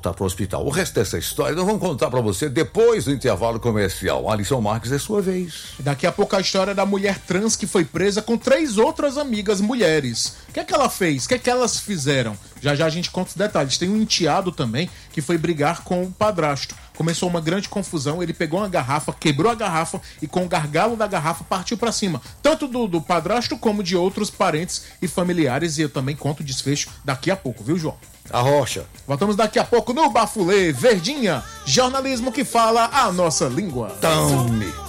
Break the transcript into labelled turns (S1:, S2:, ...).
S1: voltar pro hospital. O resto dessa história nós vamos contar pra você depois do intervalo comercial. Alisson Marques, é sua vez.
S2: Daqui a pouco a história da mulher trans que foi presa com 3 outras amigas mulheres. O que é que ela fez? O que é que elas fizeram? Já já a gente conta os detalhes. Tem um enteado também que foi brigar com o padrasto. Começou uma grande confusão, ele pegou uma garrafa, quebrou a garrafa e com o gargalo da garrafa partiu pra cima. Tanto do padrasto como de outros parentes e familiares. E eu também conto o desfecho daqui a pouco, viu, João?
S1: A Rocha.
S2: Voltamos daqui a pouco no Bafulê, Verdinha, jornalismo que fala a nossa língua.
S1: Tome.